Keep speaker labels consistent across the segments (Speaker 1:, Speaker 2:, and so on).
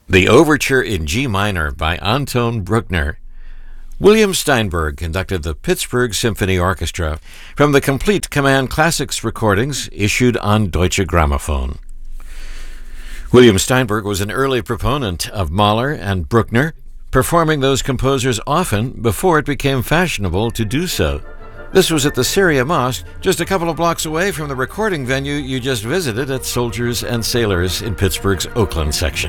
Speaker 1: The Overture in G minor by Anton Bruckner. William Steinberg conducted the Pittsburgh Symphony Orchestra from the Complete Command Classics recordings issued on Deutsche Grammophon. William Steinberg was an early proponent of Mahler and Bruckner, performing those composers often before it became fashionable to do so. This was at the Syria Mosque, just a couple of blocks away from the recording venue you just visited at Soldiers and Sailors in Pittsburgh's Oakland section.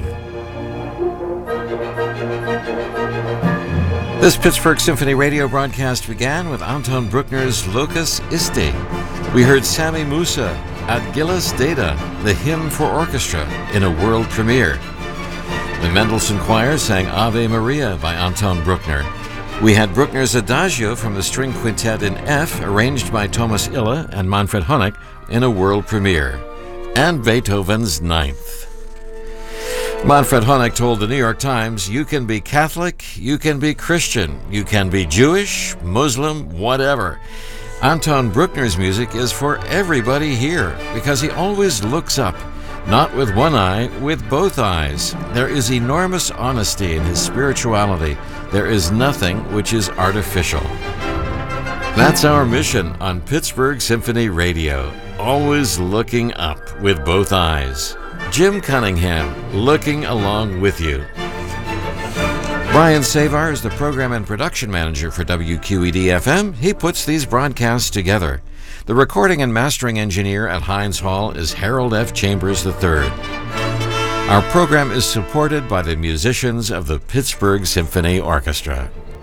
Speaker 1: This Pittsburgh Symphony radio broadcast began with Anton Bruckner's Locus Iste. We heard Sami Musa at Gillis Data, the hymn for orchestra, in a world premiere. The Mendelssohn Choir sang Ave Maria by Anton Bruckner. We had Bruckner's Adagio from the String Quintet in F, arranged by Thomas Ille and Manfred Honeck, in a world premiere. And Beethoven's Ninth. Manfred Honeck told the New York Times, "You can be Catholic, you can be Christian, you can be Jewish, Muslim, whatever. Anton Bruckner's music is for everybody here because he always looks up, not with one eye, with both eyes. There is enormous honesty in his spirituality. There is nothing which is artificial." That's our mission on Pittsburgh Symphony Radio, always looking up with both eyes. Jim Cunningham, looking along with you. Brian Savar is the program and production manager for WQED-FM. He puts these broadcasts together. The recording and mastering engineer at Heinz Hall is Harold F. Chambers III. Our program is supported by the musicians of the Pittsburgh Symphony Orchestra.